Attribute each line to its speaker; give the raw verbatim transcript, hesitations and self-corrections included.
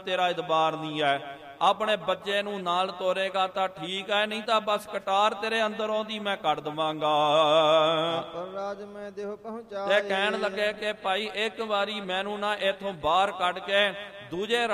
Speaker 1: ਤੇਰਾ ਇਤਬਾਰ ਨਹੀਂ ਹੈ। ਆਪਣੇ ਬੱਚੇ ਨੂੰ ਨਾਲ ਤੋਰੇਗਾ ਤਾਂ ਠੀਕ ਹੈ, ਨਹੀਂ ਤਾਂ ਬਸ ਕਟਾਰ ਤੇਰੇ ਅੰਦਰੋਂ ਦੀ ਮੈਂ ਕੱਢ ਦਵਾਂਗਾ।
Speaker 2: ਰਾਜ ਮੈਂ ਦੇਹ ਪਹੁੰਚਾਏ।
Speaker 1: ਤੇ ਕਹਿਣ ਲੱਗੇ ਕਿ ਭਾਈ ਇੱਕ ਵਾਰੀ ਮੈਨੂੰ ਨਾ ਇੱਥੋਂ ਬਾਹਰ ਕੱਢ ਕੇ ਦੂਜੇ